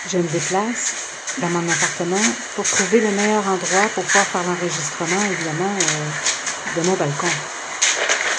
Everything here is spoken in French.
Je me déplace dans mon appartement pour trouver le meilleur endroit pour pouvoir faire l'enregistrement, évidemment, de mon balcon.